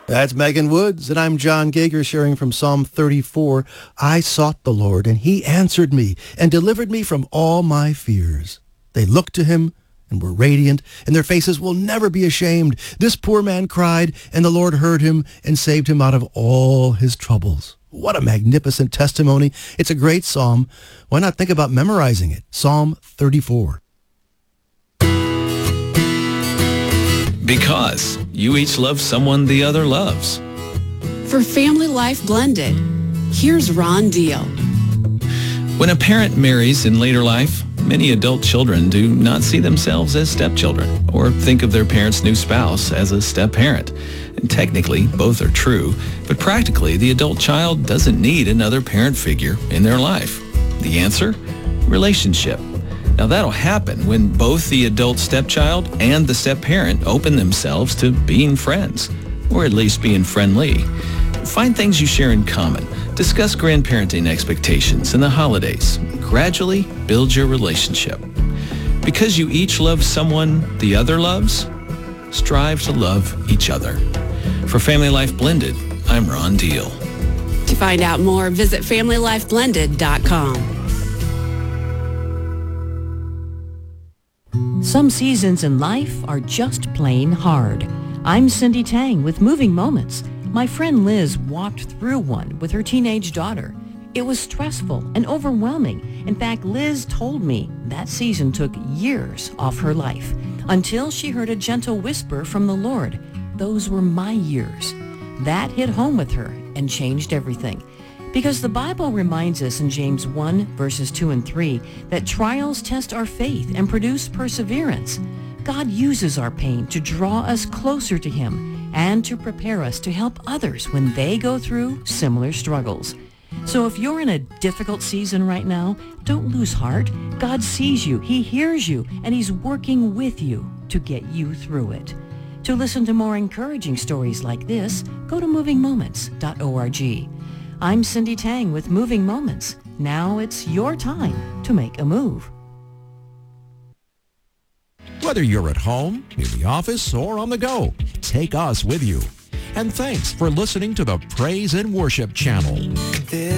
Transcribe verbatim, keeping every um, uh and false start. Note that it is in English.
That's Megan Woods, and I'm John Gager sharing from Psalm thirty-four. I sought the Lord, and he answered me and delivered me from all my fears. They looked to him and were radiant, and their faces will never be ashamed. This poor man cried, and the Lord heard him and saved him out of all his troubles. What a magnificent testimony. It's a great psalm. Why not think about memorizing it? Psalm thirty-four. Because you each love someone the other loves. For Family Life Blended, here's Ron Deal. When a parent marries in later life, many adult children do not see themselves as stepchildren or think of their parent's new spouse as a step-parent. And technically, both are true, but practically, the adult child doesn't need another parent figure in their life. The answer? Relationship. Now that'll happen when both the adult stepchild and the step-parent open themselves to being friends, or at least being friendly. Find things you share in common. Discuss grandparenting expectations and the holidays. Gradually build your relationship. Because you each love someone the other loves, strive to love each other. For Family Life Blended, I'm Ron Deal. To find out more, visit family life blended dot com. Some seasons in life are just plain hard. I'm Cindy Tang with Moving Moments. My friend Liz walked through one with her teenage daughter. It was stressful and overwhelming. In fact, Liz told me that season took years off her life until she heard a gentle whisper from the Lord. Those were my years. That hit home with her and changed everything. Because the Bible reminds us in James one, verses two and three, that trials test our faith and produce perseverance. God uses our pain to draw us closer to him and to prepare us to help others when they go through similar struggles. So if you're in a difficult season right now, don't lose heart. God sees you, he hears you, and he's working with you to get you through it. To listen to more encouraging stories like this, go to moving moments dot org. I'm Cindy Tang with Moving Moments. Now it's your time to make a move. Whether you're at home, in the office, or on the go, take us with you. And thanks for listening to the Praise and Worship Channel. This